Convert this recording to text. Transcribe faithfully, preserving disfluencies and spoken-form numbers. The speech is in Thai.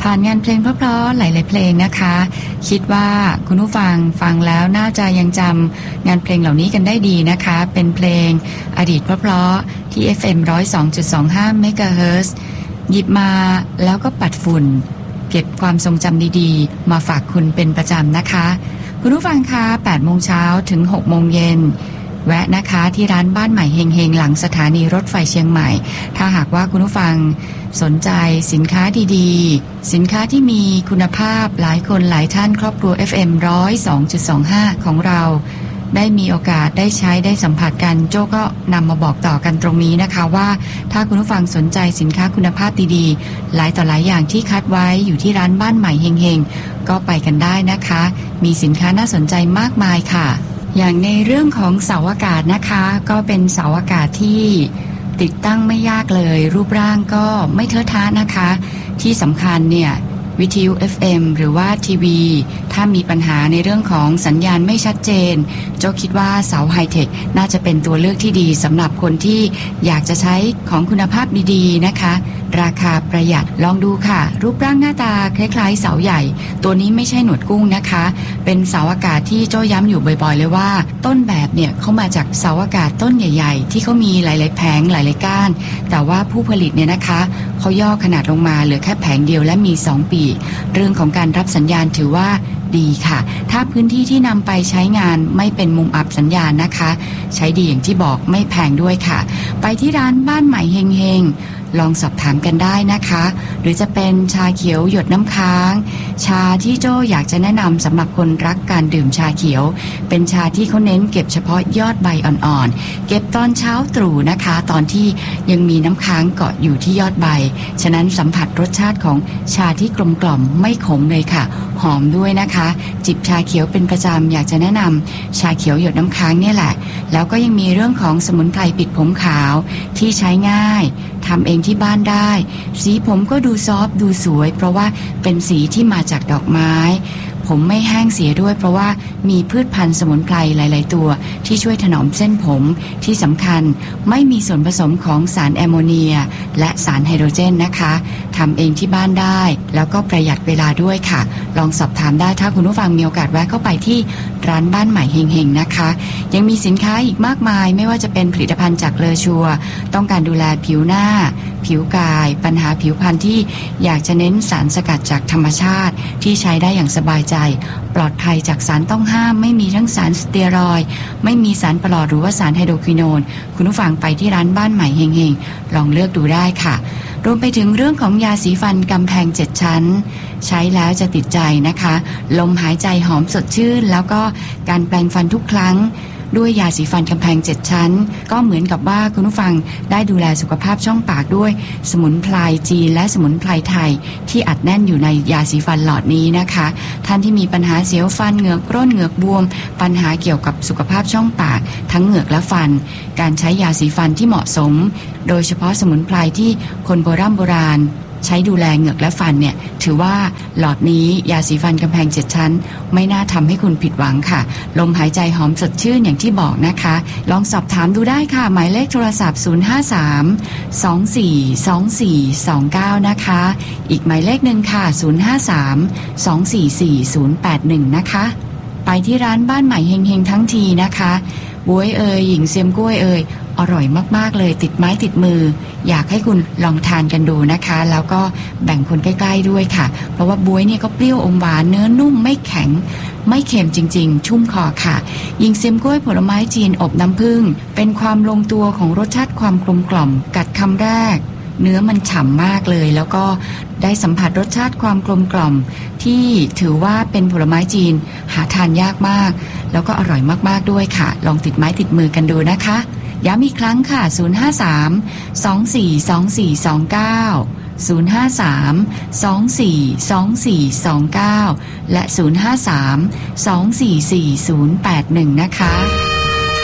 ผ่านงานเพลงเพราะๆหลายๆเพลงนะคะคิดว่าคุณผู้ฟังฟังแล้วน่าจะยังจำงานเพลงเหล่านี้กันได้ดีนะคะเป็นเพลงอดีตเพราะๆที่ เอฟ เอ็ม หนึ่งศูนย์สองจุดสองห้า เมกะเฮิรตซ์หยิบมาแล้วก็ปัดฝุ่นเก็บความทรงจำดีๆมาฝากคุณเป็นประจำนะคะคุณผู้ฟังคะแปดโมงเช้าถึงหกโมงเย็นแวะนะคะที่ร้านบ้านใหม่เฮงๆหลังสถานีรถไฟเชียงใหม่ถ้าหากว่าคุณผู้ฟังสนใจสินค้าดีๆสินค้าที่มีคุณภาพหลายคนหลายท่านครอบครัว เอฟ เอ็ม หนึ่งศูนย์สองจุดสองห้า ของเราได้มีโอกาสได้ใช้ได้สัมผัสกันโจ้ก็นำมาบอกต่อกันตรงนี้นะคะว่าถ้าคุณผู้ฟังสนใจสินค้าคุณภาพดีๆหลายต่อหลายอย่างที่คัดไว้อยู่ที่ร้านบ้านใหม่เฮงๆก็ไปกันได้นะคะมีสินค้าน่าสนใจมากมายค่ะอย่างในเรื่องของเสาอากาศนะคะก็เป็นเสาอากาศที่ติดตั้งไม่ยากเลยรูปร่างก็ไม่เทอะทะนะคะที่สำคัญเนี่ยวิทยุ เอฟ เอ็ม หรือว่าทีวีถ้ามีปัญหาในเรื่องของสัญญาณไม่ชัดเจนโจคิดว่าเสาไฮเทคน่าจะเป็นตัวเลือกที่ดีสำหรับคนที่อยากจะใช้ของคุณภาพดีๆนะคะราคาประหยัดลองดูค่ะรูปร่างหน้าตาคล้ายๆเสาใหญ่ตัวนี้ไม่ใช่หนวดกุ้งนะคะเป็นเสาอากาศที่โจย้ำอยู่บ่อยๆเลยว่าต้นแบบเนี่ยเขามาจากเสาอากาศต้นใหญ่ๆที่เขามีหลายๆแผงหลายๆก้านแต่ว่าผู้ผลิตเนี่ยนะคะเขาย่อขนาดลงมาเหลือแค่แผงเดียวและมีสองปีเรื่องของการรับสัญญาณถือว่าดีค่ะถ้าพื้นที่ที่นำไปใช้งานไม่เป็นมุมอับสัญญาณนะคะใช้ดีอย่างที่บอกไม่แพงด้วยค่ะไปที่ร้านบ้านใหม่เฮงๆลองสอบถามกันได้นะคะหรือจะเป็นชาเขียวหยดน้ำค้างชาที่โจ้อยากจะแนะนำสำหรับคนรักการดื่มชาเขียวเป็นชาที่เขาเน้นเก็บเฉพาะยอดใบอ่อนๆเก็บตอนเช้าตรู่นะคะตอนที่ยังมีน้ำค้างเกาะอยู่ที่ยอดใบฉะนั้นสัมผัสรสชาติของชาที่กลมกล่อมไม่ขมเลยค่ะหอมด้วยนะคะจิบชาเขียวเป็นประจำอยากจะแนะนำชาเขียวหยดน้ำค้างเนี่ยแหละแล้วก็ยังมีเรื่องของสมุนไพรปิดผมขาวที่ใช้ง่ายทำเองที่บ้านได้สีผมก็ดูซอฟต์ดูสวยเพราะว่าเป็นสีที่มาจากดอกไม้ผมไม่แห้งเสียด้วยเพราะว่ามีพืชพันธุ์สมุนไพรหลายๆตัวที่ช่วยถนอมเส้นผมที่สำคัญไม่มีส่วนผสมของสารแอมโมเนียและสารไฮโดรเจนนะคะทำเองที่บ้านได้แล้วก็ประหยัดเวลาด้วยค่ะลองสอบถามได้ถ้าคุณผู้ฟังมีโอกาสแวะเข้าไปที่ร้านบ้านใหม่เฮงๆนะคะยังมีสินค้าอีกมากมายไม่ว่าจะเป็นผลิตภัณฑ์จากเลอชัวต้องการดูแลผิวหน้าผิวกายปัญหาผิวพรรณที่อยากจะเน้นสารสกัดจากธรรมชาติที่ใช้ได้อย่างสบายใจปลอดภัยจากสารต้องห้ามไม่มีทั้งสารสเตียรอยด์ไม่มีสารปลอดหรือว่าสารไฮโดรควิโนนคุณผู้ฟังไปที่ร้านบ้านใหม่เฮงๆลองเลือกดูได้ค่ะรวมไปถึงเรื่องของยาสีฟันกำแพงเจ็ดชั้นใช้แล้วจะติดใจนะคะลมหายใจหอมสดชื่นแล้วก็การแปรงฟันทุกครั้งด้วยยาสีฟันกำแพงเจ็ดชั้นก็เหมือนกับว่าคุณผู้ฟังได้ดูแลสุขภาพช่องปากด้วยสมุนไพรจีนและสมุนไพรไทยที่อัดแน่นอยู่ในยาสีฟันหลอดนี้นะคะท่านที่มีปัญหาเสียวฟันเหงือกร่นเหงือกบวมปัญหาเกี่ยวกับสุขภาพช่องปากทั้งเหงือกและฟันการใช้ยาสีฟันที่เหมาะสมโดยเฉพาะสมุนไพรที่คนโบราณโบราณใช้ดูแลเหงือกและฟันเนี่ยถือว่าหลอดนี้ยาสีฟันกำแพงเจ็ดชั้นไม่น่าทำให้คุณผิดหวังค่ะลมหายใจหอมสดชื่นอย่างที่บอกนะคะลองสอบถามดูได้ค่ะหมายเลขโทรศัพท์ศูนย์ ห้า สาม สอง สี่ สอง สี่ สอง เก้านะคะอีกหมายเลขหนึ่งค่ะศูนย์ ห้า สาม สอง สี่ สี่ ศูนย์ แปด หนึ่งนะคะไปที่ร้านบ้านใหม่เฮงๆทั้งทีนะคะบ๊วยเอ่ยหญิงเซียมกล้วยเอ่ยอร่อยมากๆเลยติดไม้ติดมืออยากให้คุณลองทานกันดูนะคะแล้วก็แบ่งคนใกล้ๆด้วยค่ะเพราะว่าบ๊วยเนี่ยก็เปรี้ยวอมหวานเนื้อนุ่มไม่แข็งไม่เค็มจริงๆชุ่มคอค่ะหญิงเซียมกล้วยผลไม้จีนอบน้ำผึ้งเป็นความลงตัวของรสชาติความกลมกล่อมกัดคำแรกเนื้อมันฉ่ำมากเลยแล้วก็ได้สัมผัสรสชาติความกลมกล่อมที่ถือว่าเป็นผลไม้จีนหาทานยากมากแล้วก็อร่อยมากๆด้วยค่ะลองติดไม้ติดมือกันดูนะคะย้ำอีกครั้งค่ะศูนย์ ห้า สาม สอง สี่ สอง สี่ สอง เก้า ศูนย์ ห้า สาม สอง สี่ สอง สี่ สอง เก้าและศูนย์ ห้า สาม สอง สี่ สี่ ศูนย์ แปด หนึ่งนะคะ